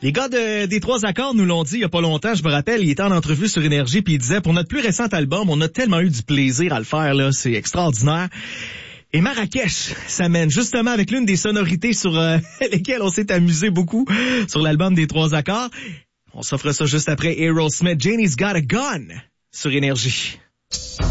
Les gars des Trois Accords nous l'ont dit il y a pas longtemps, je me rappelle, il était en entrevue sur Énergie puis il disait, pour notre plus récent album, on a tellement eu du plaisir à le faire, là, c'est extraordinaire. Et Marrakech s'amène justement avec l'une des sonorités sur lesquelles on s'est amusé beaucoup sur l'album des Trois Accords. On s'offre ça juste après Aerosmith, Janie's Got a Gun sur Énergie.